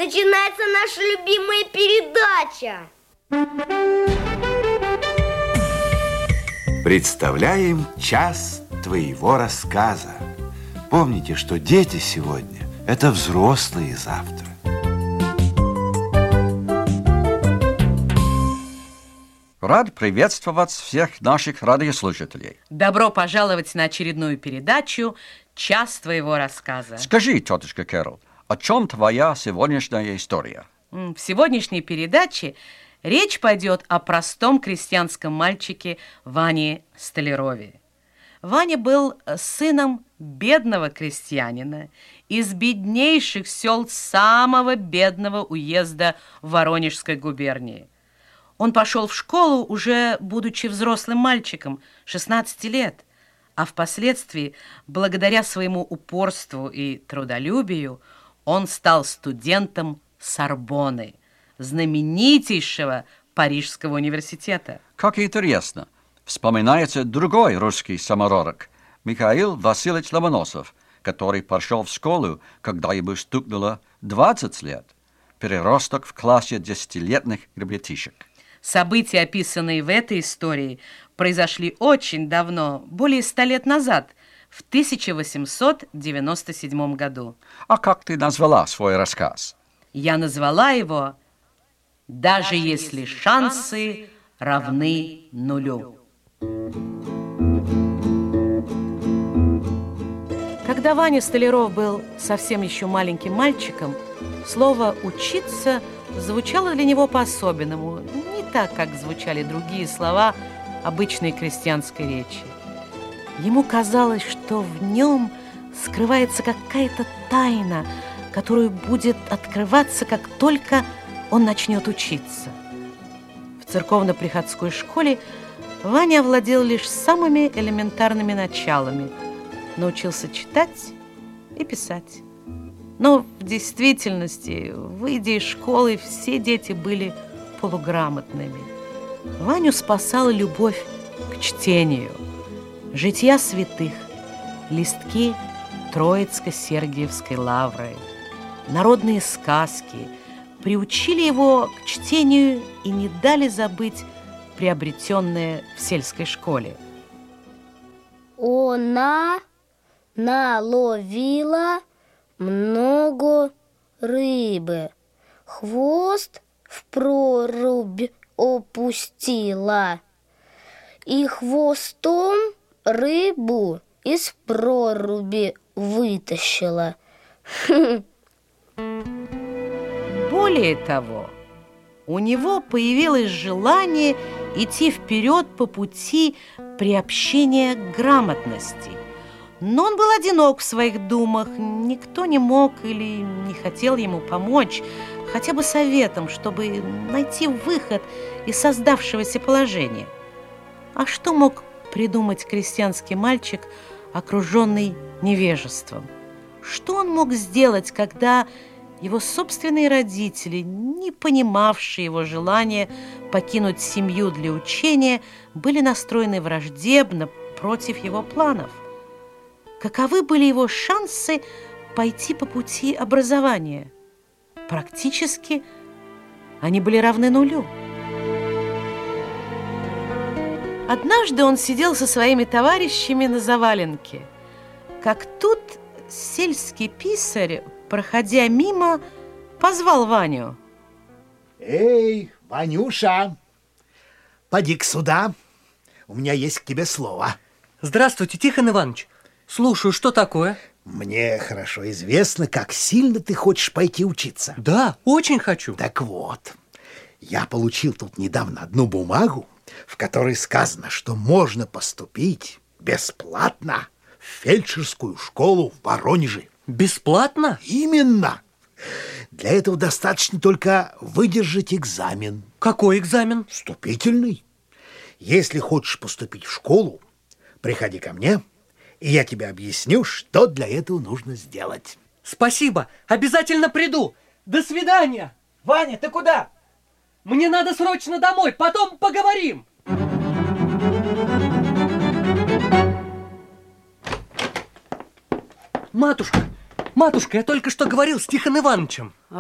начинается наша любимая передача. Представляем час твоего рассказа. Помните, что дети сегодня – это взрослые завтра. Рад приветствовать всех наших радиослушателей. Добро пожаловать на очередную передачу «Час твоего рассказа». Скажи, тетушка Кэрол, о чем твоя сегодняшняя история? В сегодняшней передаче речь пойдет о простом крестьянском мальчике Ване Столярове. Ваня был сыном бедного крестьянина из беднейших сел самого бедного уезда Воронежской губернии. Он пошел в школу, уже будучи взрослым мальчиком, 16 лет, а впоследствии, благодаря своему упорству и трудолюбию, он стал студентом Сорбонны, знаменитейшего Парижского университета. Как интересно, вспоминается другой русский самородок, Михаил Васильевич Ломоносов, который пошел в школу, когда ему стукнуло 20 лет, переросток в классе 10-летних ребятишек. События, описанные в этой истории, произошли очень давно, более 100 лет назад, в 1897 году. А как ты назвала свой рассказ? Я назвала его «Даже если шансы равны нулю». Когда Ваня Столяров был совсем еще маленьким мальчиком, слово «учиться» звучало для него по-особенному, не так, как звучали другие слова обычной крестьянской речи. Ему казалось, что в нем скрывается какая-то тайна, которая будет открываться, как только он начнет учиться. В церковно-приходской школе Ваня овладел лишь самыми элементарными началами, научился читать и писать. Но в действительности, выйдя из школы, все дети были полуграмотными. Ваню спасала любовь к чтению. Жития святых, листки Троицко-Сергиевской лавры, народные сказки приучили его к чтению и не дали забыть приобретенное в сельской школе. Она наловила много рыбы, хвост в прорубь опустила и хвостом рыбу из проруби вытащила. Более того, у него появилось желание идти вперед по пути приобщения к грамотности. Но он был одинок в своих думах, никто не мог или не хотел ему помочь, хотя бы советом, чтобы найти выход из создавшегося положения. А что мог придумать крестьянский мальчик, окруженный невежеством? Что он мог сделать, когда его собственные родители, не понимавшие его желания покинуть семью для учения, были настроены враждебно против его планов? Каковы были его шансы пойти по пути образования? Практически они были равны нулю. Однажды он сидел со своими товарищами на заваленке, как тут сельский писарь, проходя мимо, позвал Ваню. Эй, Ванюша, поди-ка сюда, у меня есть к тебе слово. Здравствуйте, Тихон Иванович. Слушаю, что такое? Мне хорошо известно, как сильно ты хочешь пойти учиться. Да, очень хочу. Так вот, я получил тут недавно одну бумагу, в которой сказано, что можно поступить бесплатно в фельдшерскую школу в Воронеже. Бесплатно? Именно. Для этого достаточно только выдержать экзамен. Какой экзамен? Вступительный. Если хочешь поступить в школу, приходи ко мне, и я тебе объясню, что для этого нужно сделать. Спасибо, обязательно приду. До свидания. Ваня, ты куда? Мне надо срочно домой, потом поговорим. Матушка, я только что говорил с Тихоном Ивановичем.